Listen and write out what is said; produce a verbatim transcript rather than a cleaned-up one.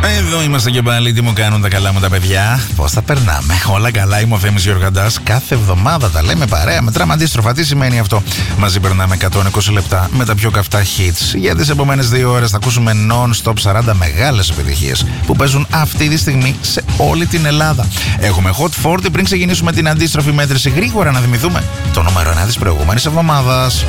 Εδώ είμαστε και πάλι. Τι μου κάνουν τα καλά μου τα παιδιά? Πώς τα περνάμε? Όλα καλά. Είμαι ο Θέμης Γιοργαντάς. Κάθε εβδομάδα τα λέμε παρέα. Μετράμε αντίστροφα. Τι σημαίνει αυτό? Μαζί περνάμε εκατόν είκοσι λεπτά με τα πιο καυτά hits. Για τις επόμενες δύο ώρες θα ακούσουμε non-stop σαράντα μεγάλες επιτυχίες που παίζουν αυτή τη στιγμή σε όλη την Ελλάδα. Έχουμε Hot σαράντα πριν ξεκινήσουμε την αντίστροφη μέτρηση. Γρήγορα να θυμηθούμε το νούμερο ένα της προηγούμενης εβδομάδας.